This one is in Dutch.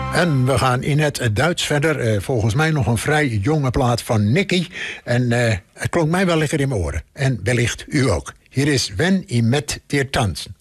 En we gaan in het Duits verder. Volgens mij nog een vrij jonge plaat van Nicky. En het klonk mij wel lekker in mijn oren. En wellicht u ook. Hier is Wenn I met dir tanzen.